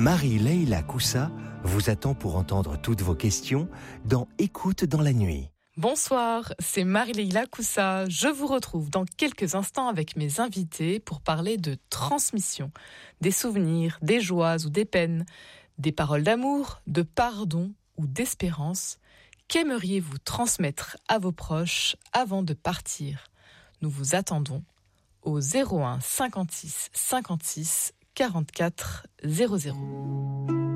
Marie-Leila Coussa vous attend pour entendre toutes vos questions dans Écoute dans la nuit. Bonsoir, c'est Marie-Leila Coussa. Je vous retrouve dans quelques instants avec mes invités pour parler de transmission, des souvenirs, des joies ou des peines, des paroles d'amour, de pardon ou d'espérance. Qu'aimeriez-vous transmettre à vos proches avant de partir ? Nous vous attendons au 01 56 56 44 00.